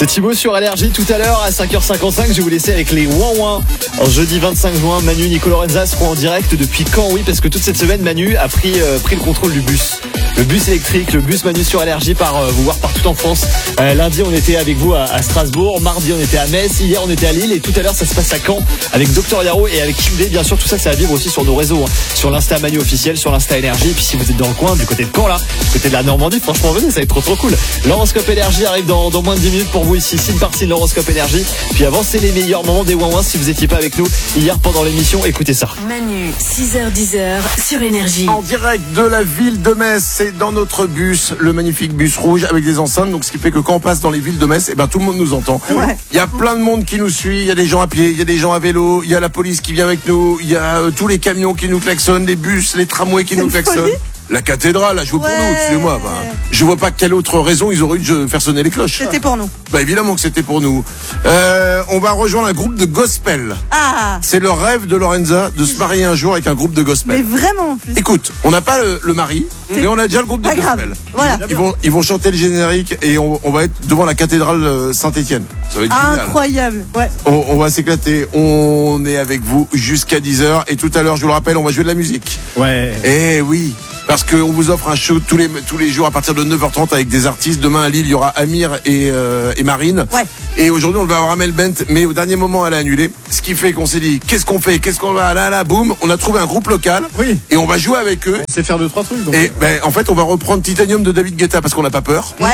C'est Thibaut sur Allergie. Tout à l'heure à 5h55, je vais vous laisser avec les Ouin-Ouin. Jeudi 25 juin, Manu, Nico Lorenza seront en direct depuis Caen. Oui, parce que toute cette semaine, Manu a pris le contrôle du bus. Le bus électrique, le bus Manu sur Allergie part vous voir partout en France. Lundi, on était avec vous à Strasbourg. Mardi, on était à Metz. Hier, on était à Lille. Et tout à l'heure, ça se passe à Caen avec Dr Yaro et avec Chimdé. Bien sûr, tout ça, ça va vivre aussi sur nos réseaux. Sur l'Insta Manu officiel, sur l'Insta Énergie. Et puis si vous êtes dans le coin, du côté de Caen, là, du côté de la Normandie, franchement, venez, ça va être trop cool. L'horoscope Énergie arrive dans moins de 10 minutes pour vous ici. Signe par signe, l'horoscope Énergie. Puis avant, c'est les meilleurs moments des Ouin-Ouin. Si vous étiez pas avec nous hier pendant l'émission, écoutez ça. Manu, 6h-10h sur Énergie. En direct de la ville de Metz, c'est dans notre bus, le magnifique bus rouge avec des enceintes. Donc ce qui fait que quand on passe dans les villes de Metz, tout le monde nous entend. Ouais. Il y a plein de monde qui nous suit, il y a des gens à pied, il y a des gens à vélo, il y a la police qui vient avec nous, il y a tous les camions qui nous klaxonnent, les bus, les tramways qui nous klaxonnent. La cathédrale a joué pour nous, excusez-moi. Je vois pas quelle autre raison ils auraient eu de faire sonner les cloches. C'était pour nous. Évidemment que c'était pour nous. On va rejoindre un groupe de gospel. Ah, C'est le rêve de Lorenza de se marier un jour avec un groupe de gospel. mais vraiment en plus. Écoute, on n'a pas le mari, mais on a déjà le groupe de Pas grave. gospel. Voilà. Ils vont chanter le générique et on va être devant la cathédrale Saint-Étienne. Ça va être génial. Incroyable. Ouais. On va s'éclater. On est avec vous jusqu'à 10h. Et tout à l'heure, je vous le rappelle, on va jouer de la musique. Ouais. Eh oui, parce qu'on vous offre un show tous les jours à partir de 9h30 avec des artistes. Demain à Lille, il y aura Amir et Marine. Ouais. Et aujourd'hui, on va avoir Amel Bent, mais au dernier moment, elle a annulé. Ce qui fait qu'on s'est dit, qu'est-ce qu'on fait? Qu'est-ce qu'on va? Là, boum, on a trouvé un groupe local. Oui. Et on va jouer avec eux. On sait faire 2-3 trucs. Donc. Et en fait, on va reprendre Titanium de David Guetta parce qu'on n'a pas peur. Ouais.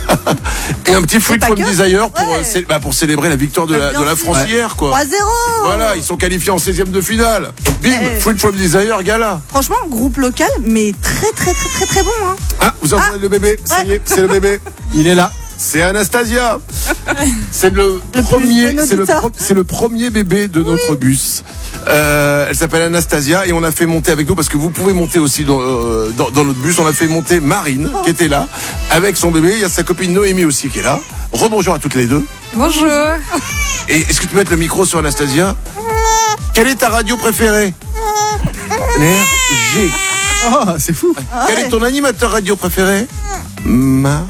Et un petit Fruit pas from que. Desire pour, Ouais. pour célébrer la victoire de la France hier, quoi. 3-0. Voilà, ils sont qualifiés en 16e de finale. Bim, Ouais. Fruit from Desire, gala. Franchement, groupe local, mais très bon. Hein. Ah, vous entendez le bébé? Ça y est, c'est le bébé. Il est là. C'est Anastasia. C'est le premier, plus de nos douteurs. c'est le premier bébé de notre bus. Elle s'appelle Anastasia et on a fait monter avec nous parce que vous pouvez monter aussi dans notre bus. On a fait monter Marine qui était là avec son bébé. Il y a sa copine Noémie aussi qui est là. Rebonjour à toutes les deux. Bonjour. Et est-ce que tu peux mettre le micro sur Anastasia? Quelle est ta radio préférée? G. Oh, c'est fou. Quel est ton animateur radio préféré? Manu.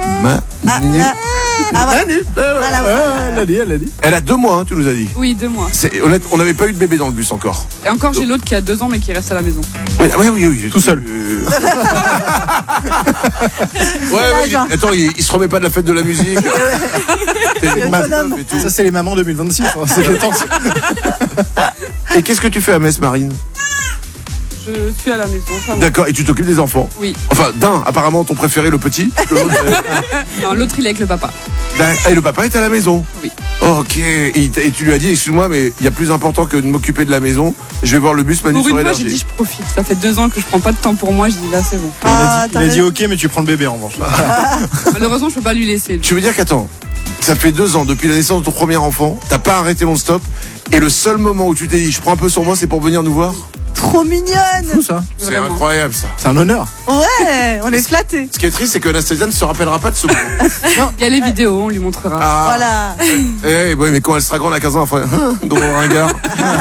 Ouais. Elle a dit. Elle a 2 mois, hein, tu nous as dit. Oui, 2 mois. C'est honnête, on n'avait pas eu de bébé dans le bus encore. Et encore, j'ai l'autre qui a 2 ans, mais qui reste à la maison. Oui. Tout seul. Attends, il se remet pas de la fête de la musique. bonhomme. Et tout. Ça, c'est les mamans 2026. C'est le temps. Et qu'est-ce que tu fais à Metz, Marine? Je suis à la maison. ça va. D'accord, et tu t'occupes des enfants? Oui. Enfin, apparemment, ton préféré, le petit. Non, l'autre, il est avec le papa. Et le papa est à la maison? Oui. Ok, et tu lui as dit, excuse-moi, mais il y a plus important que de m'occuper de la maison. Je vais voir le bus Manu Pour sur une fois, j'ai Énergie. dit, je profite. Ça fait 2 ans que je prends pas de temps pour moi. Je dis, là, c'est bon. Ah, Il a dit ok, mais tu prends le bébé en revanche. Malheureusement, je peux pas lui laisser. Tu veux dire qu'attends, ça fait 2 ans depuis la naissance de ton premier enfant, t'as pas arrêté mon stop, et le seul moment où tu t'es dit, je prends un peu sur moi, c'est pour venir nous voir? trop mignonne. Fou ça. C'est Vraiment. incroyable ça. C'est un honneur. Ouais, on est flattés. Ce qui est triste, c'est que Anastasia ne se rappellera pas de ce moment. Il y a les vidéos, on lui montrera. Ah, Voilà. ouais, mais quand elle sera grande à 15 ans, elle fera dans mon ringard.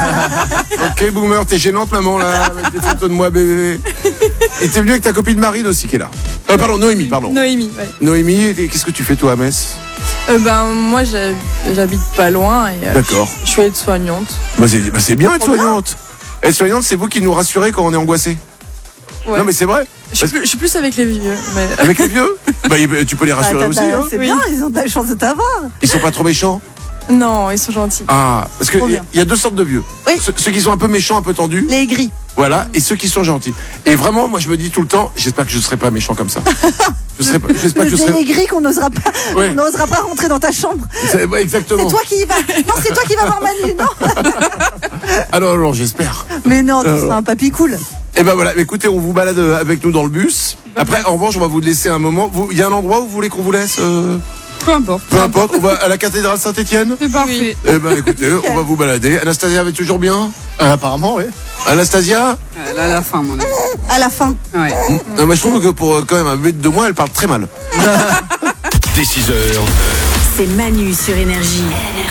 Ok, boomer, t'es gênante, maman, là, avec des photos de moi, bébé. Et t'es venu avec ta copine Marine aussi, qui est là. Pardon, Noémie, pardon. Noémie, ouais. Noémie, et qu'est-ce que tu fais, toi, à Metz? Moi, j'habite pas loin et D'accord. je suis aide-soignante. C'est bien être soignante. Être soignante, c'est vous qui nous rassurez quand on est angoissé. Ouais. Non, mais c'est vrai. Je suis plus avec les vieux. Mais... Avec les vieux, tu peux les rassurer aussi. Hein. C'est Oui. bien, ils ont de la chance de t'avoir. Ils sont pas trop méchants. Non, ils sont gentils. Ah, parce que Trop bien. il y a 2 sortes de vieux. Oui. Ceux qui sont un peu méchants, un peu tendus, Les gris. voilà, et ceux qui sont gentils. Et vraiment, moi, je me dis tout le temps, j'espère que je serai pas méchant comme ça. J'espère que je C'est serai. les gris qu'on n'osera pas, Ouais. on n'osera pas rentrer dans ta chambre. Ouais, exactement. C'est toi qui y vas. Non, c'est toi qui vas voir Manu, non. Alors, j'espère. Mais non, tu seras un papy cool. Et ben voilà, écoutez, on vous balade avec nous dans le bus. Après, en revanche, on va vous laisser un moment. Il y a un endroit où vous voulez qu'on vous laisse Peu importe. Peu importe, on va à la cathédrale Saint-Étienne. C'est parfait. Eh ben écoutez, on va vous balader. Anastasia va toujours bien? Apparemment, oui. Anastasia? Là, à la fin, mon ami. À la fin. Ouais. Non, mais je trouve que pour quand même un bébé de 2 mois, elle parle très mal. Dès 6h, C'est Manu sur Énergie.